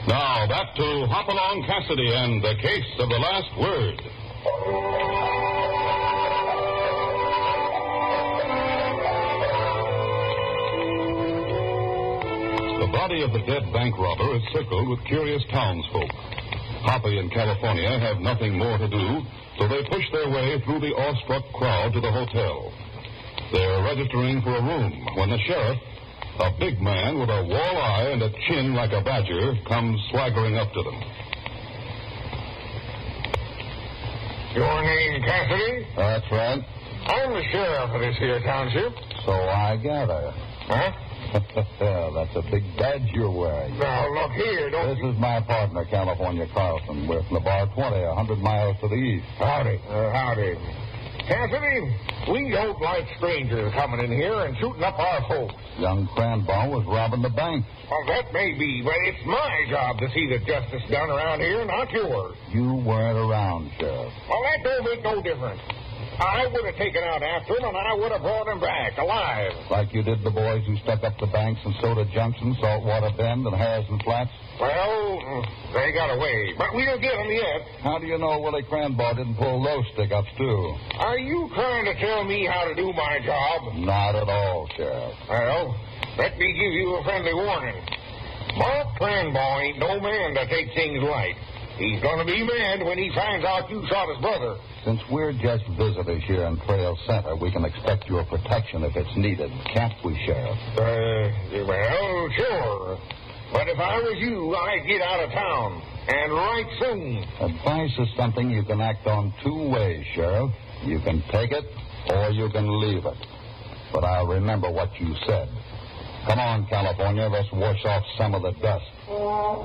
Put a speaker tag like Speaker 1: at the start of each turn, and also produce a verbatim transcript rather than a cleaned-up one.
Speaker 1: Now, back to Hopalong Cassidy and the Case of the Last Word. The body of the dead bank robber is circled with curious townsfolk. Hoppy and California have nothing more to do, so they push their way through the awestruck crowd to the hotel. They're registering for a room when the sheriff, a big man with a walleye and a chin like a badger, comes swaggering up to them.
Speaker 2: Your name, Cassidy?
Speaker 3: That's right.
Speaker 2: I'm the sheriff of this here township.
Speaker 3: So I gather.
Speaker 2: Huh?
Speaker 3: That's a big badge you're wearing.
Speaker 2: Now, look here, don't...
Speaker 3: This is my partner, California Carlson. We're from the Bar twenty, a hundred miles to the east.
Speaker 2: Howdy. Uh, howdy. Cassidy, we don't like strangers coming in here and shooting up our folks.
Speaker 3: Young Cranbaugh was robbing the bank.
Speaker 2: Well, that may be, but it's my job to see that justice done around here, not yours.
Speaker 3: You weren't around, Sheriff.
Speaker 2: Well, that don't make no difference. I would have taken out after him, and I would have brought him back alive.
Speaker 3: Like you did the boys who stuck up the banks in Soda Junction, Saltwater Bend, and Harrison Flats?
Speaker 2: Well, they got away, but we don't get them yet.
Speaker 3: How do you know Willie Cranbaugh didn't pull those stick-ups, too?
Speaker 2: Are you trying to tell me how to do my job?
Speaker 3: Not at all, Sheriff.
Speaker 2: Well, let me give you a friendly warning. Mark Cranbaugh ain't no man to take things light. He's going to be mad when he finds out you shot his brother.
Speaker 3: Since we're just visitors here in Trail Center, we can expect your protection if it's needed. Can't we, Sheriff?
Speaker 2: Uh, well, sure. But if I was you, I'd get out of town. And right soon.
Speaker 3: Advice is something you can act on two ways, Sheriff. You can take it, or you can leave it. But I'll remember what you said. Come on, California, let's wash off some of the dust.